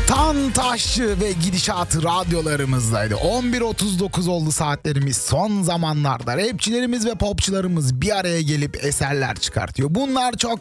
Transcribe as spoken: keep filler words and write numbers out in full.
Tantaşçı ve Gidişat radyolarımızdaydı. on bir otuz dokuz oldu saatlerimiz. Son zamanlarda rapçilerimiz ve popçularımız bir araya gelip eserler çıkartıyor. Bunlar çok